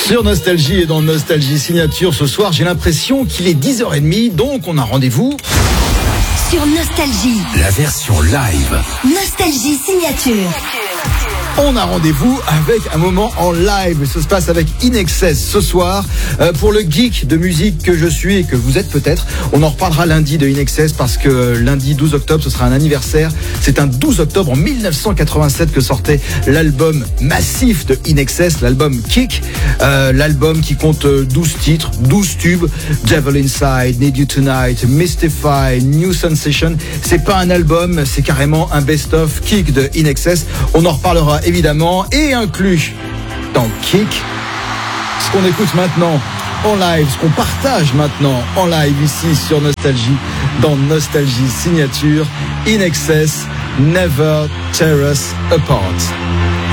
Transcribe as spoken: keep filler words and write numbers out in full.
Sur Nostalgie et dans Nostalgie Signature, ce soir, j'ai l'impression qu'il est dix heures trente, donc on a rendez-vous sur Nostalgie. La version live. Nostalgie Signature. On a rendez-vous avec un moment en live. Ça se passe avec In Excess ce soir. Euh, pour le geek de musique que je suis et que vous êtes peut-être, on en reparlera lundi de In Excess parce que lundi douze octobre, ce sera un anniversaire. C'est un douze octobre en dix-neuf cent quatre-vingt-sept que sortait l'album massif de In Excess, l'album Kick. Euh, l'album qui compte douze titres, douze tubes. Devil Inside, Need You Tonight, Mystify, New Sensation. C'est pas un album, c'est carrément un best-of Kick de In Excess. On en reparlera évidemment, et inclus dans Kick, ce qu'on écoute maintenant en live, ce qu'on partage maintenant en live ici sur Nostalgie, dans Nostalgie Signature, In Excess, Never Tear Us Apart.